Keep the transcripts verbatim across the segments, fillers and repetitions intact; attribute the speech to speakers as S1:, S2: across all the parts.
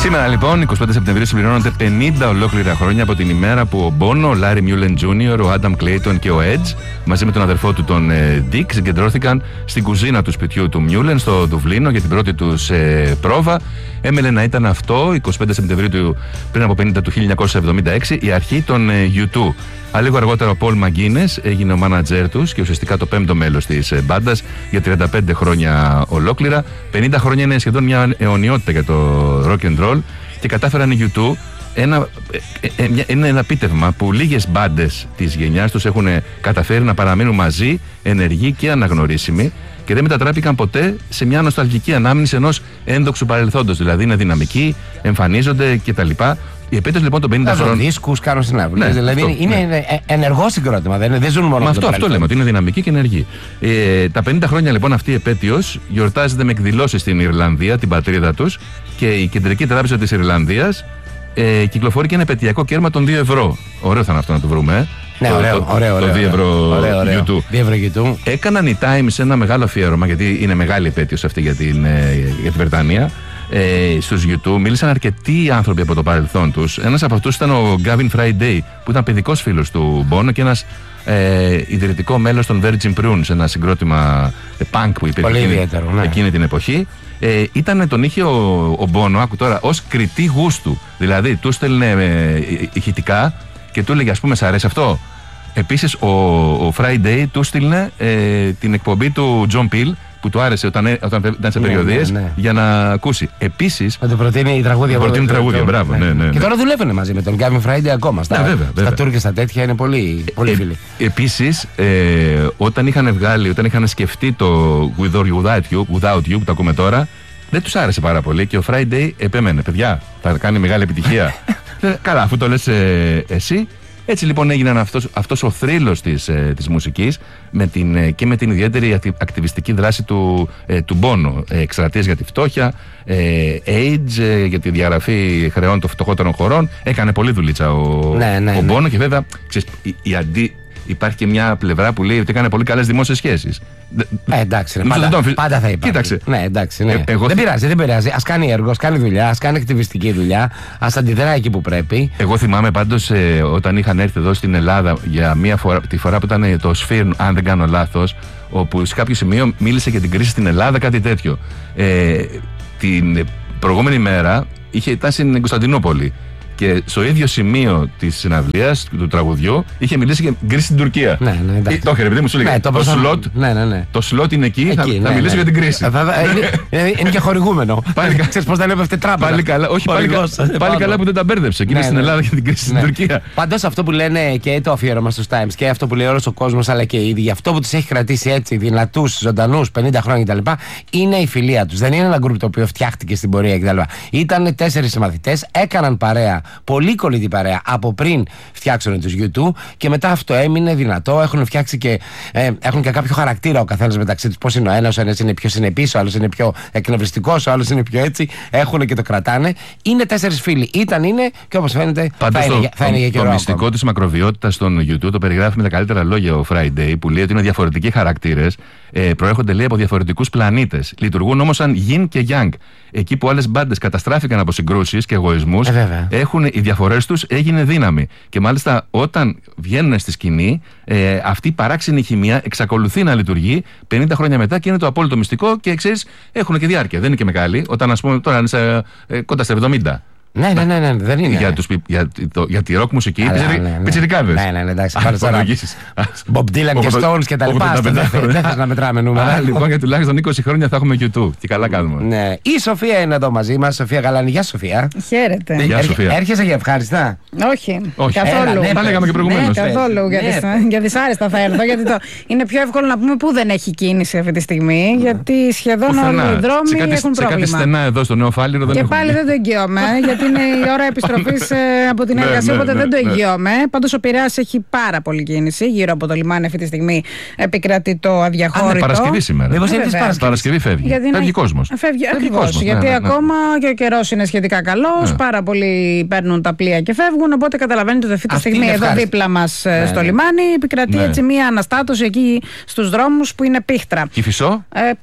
S1: Σήμερα λοιπόν, εικοστή πέμπτη Σεπτεμβρίου, συμπληρώνονται πενήντα ολόκληρα χρόνια από την ημέρα που ο Μπόνο, ο Λάρι Μιούλεν Τζούνιορ, ο Άνταμ Κλέιτον και ο Edge, μαζί με τον αδερφό του τον Dick, συγκεντρώθηκαν στην κουζίνα του σπιτιού του Μιούλεν στο Δουβλίνο για την πρώτη τους ε, πρόβα. Έμελε να ήταν αυτό, εικοστή πέμπτη Σεπτεμβρίου του, πριν από πενήντα, του χίλια εννιακόσια εβδομήντα έξι, η αρχή των ε, γιου τού. Αλλά λίγο αργότερα ο Πολ Μαγκίνες έγινε ο μάνατζέρ τους και ουσιαστικά το πέμπτο μέλος της ε, μπάντας για τριάντα πέντε χρόνια ολόκληρα. πενήντα χρόνια είναι σχεδόν μια αιωνιότητα για το rock and roll και κατάφεραν οι γιου τού. Ένα, ε, ε, είναι ένα επίτευγμα που λίγες μπάντες της γενιάς τους έχουν καταφέρει να παραμείνουν μαζί, ενεργοί και αναγνωρίσιμοι και δεν μετατράπηκαν ποτέ σε μια νοσταλγική ανάμνηση ενός ένδοξου παρελθόντος. Δηλαδή είναι δυναμικοί, εμφανίζονται κτλ. Η επέτειος λοιπόν των πενήντα χρόνων.
S2: Δίσκους, κάνουν συναυλίες.
S1: Ναι,
S2: δηλαδή
S1: αυτό,
S2: είναι
S1: ναι.
S2: ενεργό συγκρότημα, δεν, δεν ζουν μόνο
S1: με
S2: αυτό.
S1: Αυτό λέμε, ότι είναι δυναμική και ενεργή. Ε, τα πενήντα χρόνια λοιπόν αυτή η επέτειος γιορτάζεται με εκδηλώσεις στην Ιρλανδία, την πατρίδα τους, και η Κεντρική Τράπεζα της Ιρλανδίας ε, κυκλοφορεί και ένα επαιτειακό κέρμα των δύο ευρώ. Ωραίο θα είναι αυτό να το βρούμε.
S2: Ναι,
S1: το,
S2: ωραίο,
S1: το,
S2: ωραίο,
S1: το
S2: ωραίο,
S1: δύο ευρώ
S2: ωραίο, ωραίο.
S1: γιου τού.
S2: δύο ευρώ γιου τού.
S1: Έκαναν οι Times ένα μεγάλο αφιέρωμα, γιατί είναι μεγάλη επέτειος αυτή για την, για την Βρετανία. Ε, στους γιου τού μίλησαν αρκετοί άνθρωποι από το παρελθόν τους. Ένας από αυτούς ήταν ο Gavin Friday, που ήταν παιδικός φίλος του Bono και ένας ε, ιδρυτικό μέλος των Virgin Prunes, ένα συγκρότημα ε, punk που υπήρχε εκείνη,
S2: ναι.
S1: εκείνη την εποχή. Ε, ήταν, τον είχε ο, ο Bono, άκου τώρα, ως κριτή γούστου. Δηλαδή, του στέλνε ε, ηχητικά και του έλεγε, ας πούμε, σ' αρέσει αυτό. Επίσης, ο, ο Friday του στείλνε ε, την εκπομπή του John Peel, που του άρεσε όταν, όταν ήταν σε
S2: ναι,
S1: περιοδίες,
S2: ναι, ναι.
S1: για να ακούσει. Επίσης.
S2: Να του προτείνει η τραγούδια.
S1: Να προτείνει τραγούδια, μπράβο. Ναι, ναι, ναι.
S2: Και τώρα δουλεύουν μαζί με τον Gavin Friday ακόμα. Στα,
S1: ναι, βέβαια, βέβαια.
S2: στα tour και στα τέτοια είναι πολύ, πολύ
S1: ε,
S2: φίλοι.
S1: Επίσης, ε, όταν είχαν βγάλει, όταν είχαν σκεφτεί το With or Without You, without you που το ακούμε τώρα, δεν τους άρεσε πάρα πολύ και ο Friday επέμενε. Παιδιά, θα κάνει μεγάλη επιτυχία. Καλά, αφού το λες ε, εσύ. Έτσι λοιπόν έγινε αυτός, αυτός ο θρύλος της, ε, της μουσικής με την, ε, και με την ιδιαίτερη ακτιβιστική δράση του, ε, του Bono. Ε, εκστρατείες για τη φτώχεια, ε, AIDS, ε, για τη διαγραφή χρεών των φτωχότερων χωρών. Έκανε πολλή δουλίτσα ο,
S2: ναι, ναι,
S1: ο
S2: ναι.
S1: Bono και βέβαια ξέρεις, η, η αντί, υπάρχει και μια πλευρά που λέει ότι έκανε πολύ καλές δημόσιες σχέσεις.
S2: Ε, εντάξει, ρε, πάντα,
S1: τον...
S2: πάντα θα υπάρχει.
S1: Κοίταξε.
S2: Ναι, εντάξει, ναι.
S1: Ε, εγώ...
S2: Δεν πειράζει, δεν πειράζει. Ας κάνει έργο, ας κάνει δουλειά, ας κάνει ακτιβιστική δουλειά, ας αντιδράει εκεί που πρέπει.
S1: Εγώ θυμάμαι πάντως ε, όταν είχαν έρθει εδώ στην Ελλάδα για μία φορά, τη φορά που ήταν το Sphere, αν δεν κάνω λάθος, όπου σε κάποιο σημείο μίλησε για την κρίση στην Ελλάδα, κάτι τέτοιο. Ε, την προηγούμενη μέρα είχε ήταν στην Κωνσταντινούπολη. Και στο ίδιο σημείο της συναυλίας του τραγουδιού είχε μιλήσει για κρίση στην Τουρκία.
S2: Ναι, ναι, εντάξει.
S1: Το είχε, επειδή μου σου λέγε.
S2: Ναι,
S1: το,
S2: το,
S1: σλότ,
S2: ναι, ναι, ναι.
S1: το σλότ είναι εκεί, εκεί θα,
S2: ναι,
S1: θα μιλήσει
S2: ναι.
S1: για την κρίση.
S2: είναι, είναι και χορηγούμενο. Ξέρεις πώς δεν έπεφτε τράπεζα.
S1: Πάλι καλά, όχι, πάλι, πάλι καλά που δεν τα μπέρδεψε. Και είναι στην Ελλάδα για την κρίση στην Τουρκία.
S2: Πάντως αυτό που λένε και το αφιέρωμα στους Times και αυτό που λέει όλος ο κόσμος, αλλά και οι ίδιοι, αυτό που τους έχει κρατήσει έτσι δυνατούς, ζωντανούς, πενήντα χρόνια κτλ. Είναι η φιλία τους. Δεν είναι ένα γκρουπ το οποίο φτιάχτηκε στην πορεία κτλ. Ήταν τέσσερις μαθητές, έκαναν παρέα, πολύ κολλητή παρέα από πριν φτιάξουν τους γιου τού και μετά αυτό έμεινε δυνατό. Έχουν φτιάξει και, ε, έχουν και κάποιο χαρακτήρα ο καθένας μεταξύ τους. Πώς είναι ο ένας, ο ένας είναι πιο συνεπής, ο άλλος είναι πιο εκνευριστικός, ο άλλος είναι πιο έτσι. Έχουν και το κρατάνε. Είναι τέσσερις φίλοι. Ήταν, είναι και όπως φαίνεται
S1: πάντως
S2: θα,
S1: το,
S2: είναι, θα είναι για καιρό.
S1: Το μυστικό της μακροβιότητας των γιου τού το περιγράφει με τα καλύτερα λόγια ο Friday, που λέει ότι είναι διαφορετικοί χαρακτήρες, ε, προέρχονται λέει από διαφορετικούς πλανήτες. Λειτουργούν όμως σαν yin και yang. Εκεί που άλλες μπάντες καταστράφηκαν από συγκρούσεις και εγωισμούς,
S2: ε,
S1: έχουν, οι διαφορές τους έγινε δύναμη. Και μάλιστα όταν βγαίνουν στη σκηνή, ε, αυτή η παράξενη χημεία εξακολουθεί να λειτουργεί πενήντα χρόνια μετά και είναι το απόλυτο μυστικό και ξέρεις, έχουν και διάρκεια. Δεν είναι και μεγάλη. Όταν ας πούμε τώρα είναι σε, ε, κοντά στα εβδομήντα.
S2: Ναι, ναι, ναι, ναι, δεν είναι.
S1: Για, τους, για, το, για τη ροκ μουσική, πιτσιρικάδες.
S2: Ναι, ναι, ναι, εντάξει. Bob Dylan και Stones και τα λοιπά. Δεν θες να μετράμε νούμερα.
S1: Λοιπόν, για τουλάχιστον είκοσι χρόνια θα έχουμε γιου τού. Και καλά κάνουμε.
S2: Ναι. Η Σοφία είναι εδώ μαζί μας. Σοφία Γαλάνη. Γεια Σοφία.
S3: Χαίρετε.
S1: Γεια Σοφία.
S2: Έρχεσαι για ευχάριστα?
S3: Όχι. Καθόλου.
S1: Τα λέγαμε και προηγουμένως.
S3: Καθόλου. Για δυσάρεστα θα έρθω. Γιατί είναι πιο εύκολο να πούμε πού δεν έχει κίνηση αυτή τη στιγμή. Γιατί σχεδόν όλοι οι δρόμοι έχουν πρόβλημα.
S1: Σε κάτι στενά εδώ στο Νέο Φάληρο δεν
S3: έχουμε. Και πάλι δεν το εγγυώμαι. Είναι η ώρα επιστροφής από την εργασία, οπότε δεν το εγγυώμαι. Πάντως ο Πειραιάς έχει πάρα πολλή κίνηση. Γύρω από το λιμάνι αυτή τη στιγμή επικρατεί το αδιαχώρητο.
S1: Είναι Παρασκευή σήμερα.
S2: Μήπως είναι της Παρασκευής.
S1: Παρασκευή φεύγει.
S3: Γιατί
S1: φεύγει
S3: είναι...
S1: κόσμος.
S3: Φεύγει ακριβώς. Γιατί ναι, ναι, ναι. ακόμα και ο καιρός είναι σχετικά καλός. Ναι. Πάρα πολλοί παίρνουν τα πλοία και φεύγουν. Οπότε καταλαβαίνετε ότι αυτή τη στιγμή εδώ δίπλα μας ναι, στο ναι. λιμάνι επικρατεί ναι. έτσι μια αναστάτωση εκεί στους δρόμους που είναι πίχτρα.
S1: Κηφισό.
S3: Ε,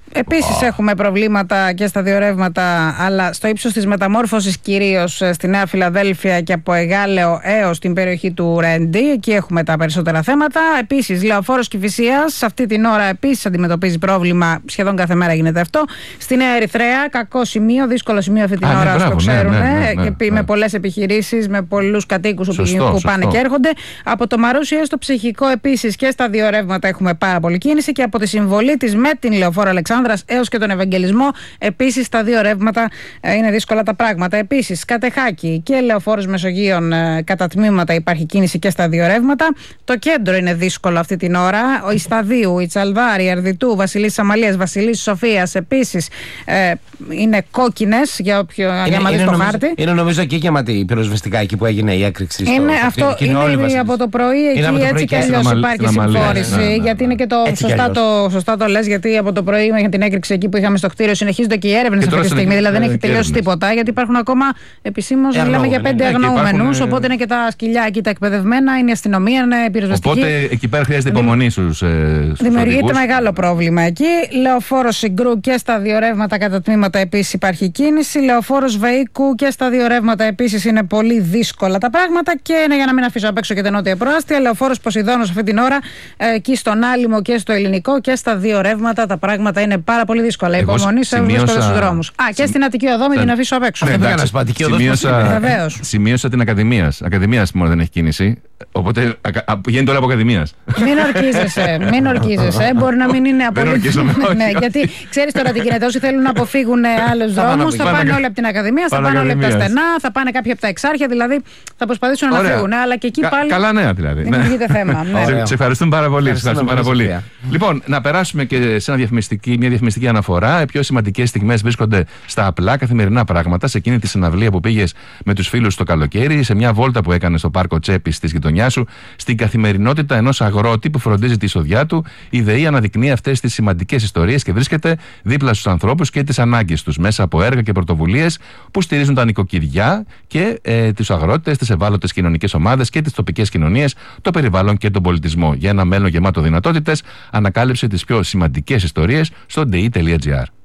S3: Επίσης
S1: Oh.
S3: έχουμε προβλήματα και στα δύο ρεύματα, αλλά στο ύψος της μεταμόρφωσης κυρίως στη Νέα Φιλαδέλφια και από Εγάλεο έως την περιοχή του Ρέντι. Εκεί έχουμε τα περισσότερα θέματα. Επίσης, Λεωφόρος Κηφισίας, αυτή την ώρα επίσης αντιμετωπίζει πρόβλημα. Σχεδόν κάθε μέρα γίνεται αυτό. Στη Νέα Ερυθρέα, κακό σημείο, δύσκολο σημείο αυτή την
S1: Α,
S3: ώρα,
S1: ναι,
S3: όσο το
S1: μπράβο, ναι,
S3: ξέρουν.
S1: ναι, ναι, ναι,
S3: και
S1: ναι.
S3: με πολλές επιχειρήσεις, με πολλούς κατοίκους που,
S1: Σωστό,
S3: που πάνε
S1: σωστό.
S3: και έρχονται. Από το Μαρούσι έως το Ψυχικό επίσης και στα δύο ρεύματα έχουμε πάρα πολλή κίνηση. Και από τη συμβολή της με την Λεωφόρο Αλεξάνδρας έως και τον Ευαγγελισμό, επίσης στα δύο ρεύματα ε, είναι δύσκολα τα πράγματα. Επίσης, Κατεχάκη και Λεωφόρος Μεσογείων ε, κατά τμήματα υπάρχει κίνηση και στα δύο ρεύματα. Το κέντρο είναι δύσκολο αυτή την ώρα. Ο Ισταδίου, η Τσαλδάρη, η Αρδιτού, Βασιλής Αμαλίας, Βασιλής Σοφίας επίσης ε, είναι κόκκινες για όποιο για να δει το
S2: νομίζω,
S3: χάρτη.
S2: είναι νομίζω και γεματί πυροσβεστικά εκεί που έγινε η έκρηξη. Στο,
S3: Είναι
S2: στο
S3: αυτό,
S2: και όλοι
S3: είναι
S2: βασίλισσες.
S3: από το πρωί εκεί,
S2: από το πρωί
S3: έτσι
S2: και
S3: κι
S2: στην
S3: αλλιώς
S1: Αμαλ-
S3: υπάρχει
S1: στην Αμαλία,
S3: συμφόρηση.
S1: ναι, ναι, ναι.
S3: Γιατί είναι και το
S2: Έτσι κι
S3: σωστά,
S2: αλλιώς.
S3: το σωστά το λες, γιατί από το πρωί για την έκρηξη εκεί που είχαμε στο κτίριο συνεχίζονται και οι έρευνες
S1: Και
S3: αυτή
S1: τώρα
S3: τη στιγμή. Δηλαδή δεν
S1: συνεχίζονται
S3: έχει
S1: και
S3: τελειώσει
S1: έρευνες.
S3: τίποτα, γιατί υπάρχουν ακόμα επισήμως,
S2: Ε,
S3: μιλάμε για
S2: αγνοούμενοι,
S3: πέντε
S1: ναι, και
S3: αγνοούμενους.
S1: υπάρχουν, ε,
S3: Οπότε είναι και τα σκυλιά εκεί τα εκπαιδευμένα, είναι η αστυνομία, είναι η πυροσβεστική.
S1: Οπότε εκεί πέρα χρειάζεται υπομονή στους, ε, στους
S3: Δημιουργείται
S1: οδηγούς.
S3: μεγάλο πρόβλημα εκεί. Λεωφόρος Συγκρού και στα δύο ρεύματα κατά τμήματα επίσης υπάρχει κίνηση. Λεωφόρος Βεϊκού και στα δύο ρεύματα επίσης είναι πολύ δύσκολα τα πράγματα. Και ναι, για να μην αφήσω απ' έξω και την νότια προάστια, Λεωφόρος Ποσειδώνος αυτή την ώρα ε, εκεί στον Άλυμο και στο Ελληνικό και στα δύο ρεύματα τα πράγματα είναι πάρα πολύ δύσκολα.
S1: Εγώ
S3: Υπομονή σε
S1: σημείωσα-
S3: βρίσκονται στους δρόμους. Α, και στην Αττική Οδό μην
S1: Σαν-
S3: την αφήσω απ' έξω.
S1: Ναι,
S2: δεν πήγα να
S1: εντάξει.
S2: σου πω, Αττική Οδός πώς
S1: Σημείωσα,
S3: είναι. Βεβαίως.
S1: σημείωσα την Ακαδημίας. Ακαδημίας μόνο δεν έχει κίνηση. Οπότε ακα- α, γίνεται όλα από Ακαδημίας.
S3: Μην ορκίζεσαι, μην ορκίζεσαι. Μπορεί να μην είναι απολύτως.
S1: ορκίζομαι, όχι,
S3: Ναι,
S1: όχι.
S3: γιατί ξέρεις τώρα τι γίνεται. Όσοι θέλουν να αποφύγουν άλλους
S2: πάνε
S3: δρόμους,
S2: από-
S3: θα
S1: πάνε
S3: πάνε
S1: ακα-
S3: όλοι από την Ακαδημία, θα
S1: πάνε
S3: πάνε όλοι από τα
S1: Ακαδημίας.
S3: στενά, θα πάνε κάποιοι από τα εξάρχεια. Δηλαδή θα προσπαθήσουν να
S1: Ωραία.
S3: φύγουν. Αλλά και εκεί
S1: Κα-
S3: πάλι
S1: Καλά νέα δηλαδή. Ναι.
S3: δημιουργείται θέμα. Ναι.
S1: Σε, σε ευχαριστούμε πάρα πολύ. Σε ευχαριστούμε πάρα πολύ.
S2: Σοφία.
S1: Λοιπόν, να περάσουμε και σε ένα διαφημιστική, μια διαφημιστική αναφορά. Οι πιο σημαντικές στιγμές βρίσκονται στα απλά καθημερινά πράγματα. Σε εκείνη τη συναυλία που πήγες με τους φίλους το καλοκαίρι, σε μια βόλτα που έκανες στο πάρκο Τσέπης της γειτονιάς σου, στην καθημερινότητα ενός αγρότη που φροντίζει τη εισοδιά του, η ΔΕΗ αναδεικνύει αυτές τις σημαντικές ιστορίες και βρίσκεται δίπλα στους ανθρώπους και τις ανάγκες τους μέσα από έργα και πρωτοβουλίες που στηρίζουν τα νοικοκυριά και ε, τους αγρότες, τις ευάλωτες κοινωνικές ομάδες και τις τοπικές κοινωνίες, το περιβάλλον και τον πολιτισμό. Για ένα μέλλον γεμάτο δυνατότητες, ανακάλυψε τις πιο σημαντικές ιστορίες στο ντι ι τελεία τζι άρ.